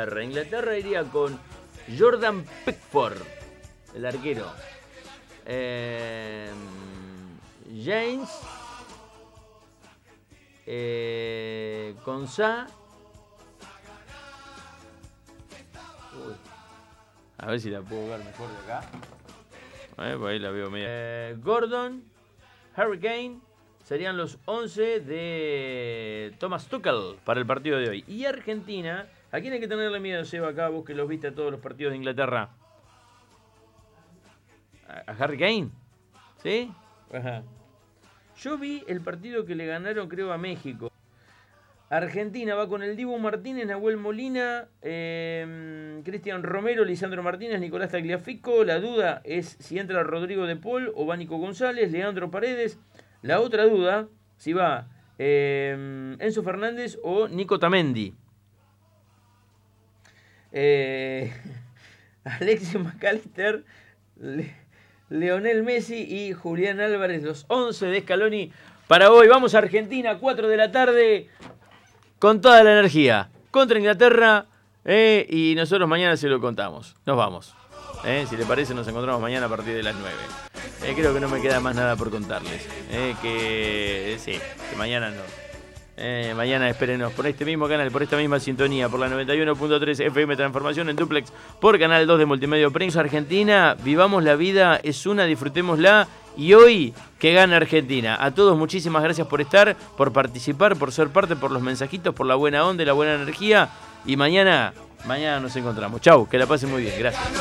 Inglaterra. Inglaterra iría con Jordan Pickford, el arquero. James, Konsa. A ver si la puedo ver mejor de acá. Por ahí la veo media. Gordon, Harry Kane. Serían los 11 de Thomas Tuchel para el partido de hoy. Y Argentina, ¿a quién hay que tenerle miedo, Seba, acá? Vos que los viste a todos los partidos de Inglaterra. ¿A Harry Kane? ¿Sí? Ajá. Yo vi el partido que le ganaron, creo, a México. Argentina va con el Dibu Martínez, Nahuel Molina, Cristian Romero, Lisandro Martínez, Nicolás Tagliafico. La duda es si entra Rodrigo de Paul o va Nico González, Leandro Paredes. La otra duda, si va Enzo Fernández o Nico Tamendi. Alexis McAllister, Leonel Messi y Julián Álvarez, los 11 de Scaloni para hoy. Vamos a Argentina, 4 de la tarde, con toda la energía, contra Inglaterra, y nosotros mañana se lo contamos. Nos vamos. Si le parece, nos encontramos mañana a partir de las 9. Creo que no me queda más nada por contarles. Que mañana no. Mañana espérenos por este mismo canal, por esta misma sintonía, por la 91.3 FM Transformación en Duplex, por Canal 2 de Multimedia Prensa Argentina. Vivamos la vida, es una, disfrutémosla. Y hoy, que gana Argentina. A todos muchísimas gracias por estar, por participar, por ser parte, por los mensajitos, por la buena onda y la buena energía. Y mañana nos encontramos. Chau, que la pasen muy bien. Gracias.